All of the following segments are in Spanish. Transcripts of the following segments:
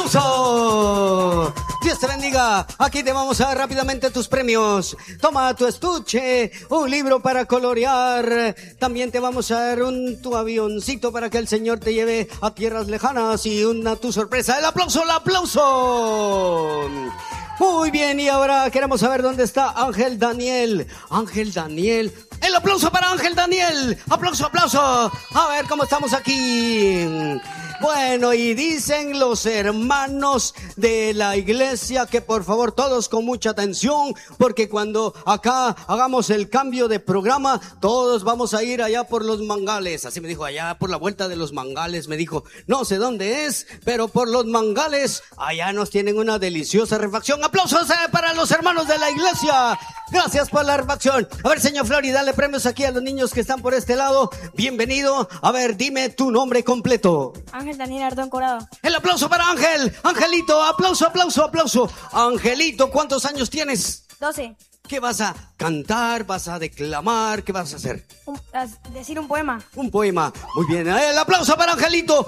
aplauso. Dios te bendiga. Aquí te vamos a dar rápidamente tus premios. Toma tu estuche, un libro para colorear. También te vamos a dar tu avioncito para que el Señor te lleve a tierras lejanas y tu sorpresa. El aplauso, el aplauso. Muy bien, y ahora queremos saber dónde está Ángel Daniel. Ángel Daniel. El aplauso para Ángel Daniel. Aplauso, aplauso. A ver cómo estamos aquí. Bueno, y dicen los hermanos de la iglesia que por favor todos con mucha atención, porque cuando acá hagamos el cambio de programa, todos vamos a ir allá por los mangales. Así me dijo, allá por la vuelta de los mangales, me dijo, no sé dónde es, pero por los mangales, allá nos tienen una deliciosa refacción. Aplausos para los hermanos de la iglesia. Gracias por la refacción. A ver, señor Flori, dale premios aquí a los niños que están por este lado. Bienvenido. A ver, dime tu nombre completo. Ángel Daniel Ardón Corado. El aplauso para Ángel. Angelito, aplauso, aplauso, aplauso. Angelito, ¿cuántos años tienes? 12. ¿Qué vas a cantar? ¿Vas a declamar? ¿Qué vas a hacer? Decir un poema. Un poema. Muy bien. El aplauso para Angelito.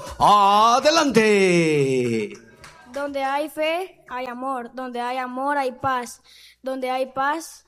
Adelante. Donde hay fe, hay amor. Donde hay amor, hay paz. Donde hay paz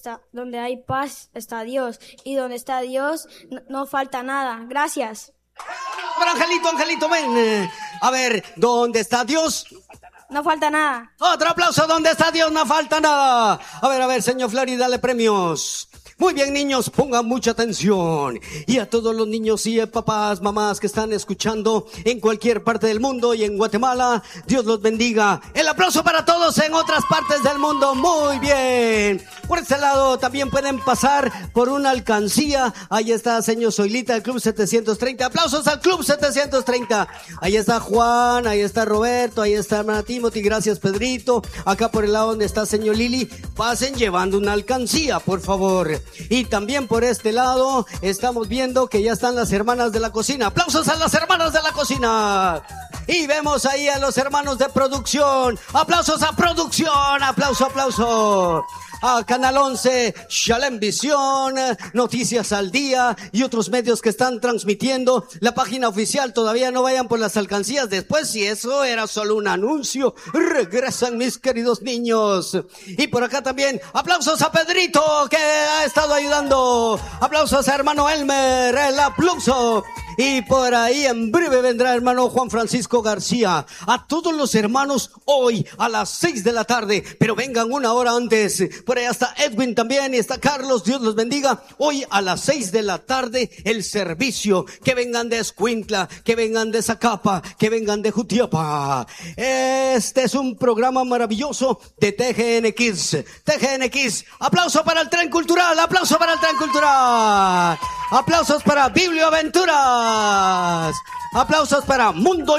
está Dios. Y donde está Dios, no falta nada. Gracias. Pero Angelito, ven. A ver, ¿dónde está Dios? No falta nada. Otro aplauso, ¿dónde está Dios? No falta nada. A ver, señor Flori, dale premios. Muy bien, niños, pongan mucha atención. Y a todos los niños y papás, mamás que están escuchando en cualquier parte del mundo y en Guatemala, Dios los bendiga. El aplauso para todos en otras partes del mundo. Muy bien. Por este lado también pueden pasar por una alcancía. Ahí está señor Zoilita del Club 730. Aplausos al Club 730. Ahí está Juan, ahí está Roberto, ahí está hermana Timothy. Gracias, Pedrito. Acá por el lado donde está señor Lili, pasen llevando una alcancía, por favor. Y también por este lado estamos viendo que ya están las hermanas de la cocina. Aplausos a las hermanas de la cocina. Y vemos ahí a los hermanos de producción. Aplausos a producción. Aplauso, aplauso. A Canal 11, Shalem Visión, Noticias al Día y otros medios que están transmitiendo la página oficial. Todavía no vayan por las alcancías. Después, si eso era solo un anuncio, regresan mis queridos niños. Y por acá también, aplausos a Pedrito que ha estado ayudando. Aplausos a hermano Elmer, el aplauso. Y por ahí en breve vendrá hermano Juan Francisco García. A todos los hermanos hoy a las 6 de la tarde, pero vengan una hora antes. Por ahí está Edwin también y está Carlos, Dios los bendiga. Hoy a las 6 de la tarde el servicio. Que vengan de Escuintla, que vengan de Zacapa, que vengan de Jutiapa. Este es un programa maravilloso de TGN Kids. TGN Kids. Aplauso para el Tren Cultural, aplauso para el Tren Cultural. Aplausos para Biblioaventuras. Aplausos para Mundo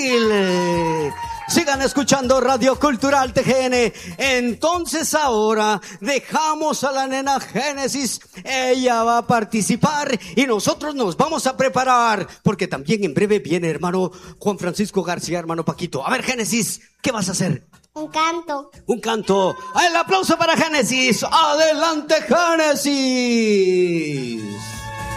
Infantil. Sigan escuchando Radio Cultural TGN. Entonces ahora dejamos a la nena Génesis. Ella va a participar y nosotros nos vamos a preparar, porque también en breve viene hermano Juan Francisco García, hermano Paquito. A ver, Génesis, ¿qué vas a hacer? Un canto. Un canto. El aplauso para Génesis. Adelante, Génesis.